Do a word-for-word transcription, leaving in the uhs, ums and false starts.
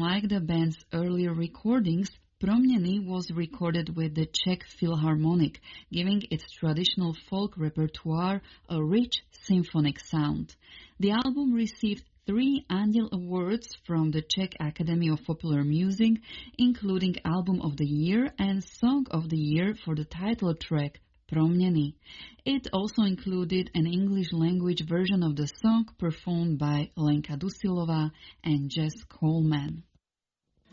Unlike the band's earlier recordings, Proměny was recorded with the Czech Philharmonic, giving its traditional folk repertoire a rich symphonic sound. The album received three annual awards from the Czech Academy of Popular Music, including Album of the Year and Song of the Year for the title track, Proměny. It also included an English-language version of the song performed by Lenka Dusilová and Jess Coleman.